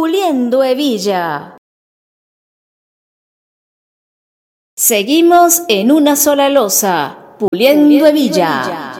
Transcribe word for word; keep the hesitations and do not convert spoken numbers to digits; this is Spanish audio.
Puliendo hebilla. Seguimos en una sola loza, puliendo hebilla.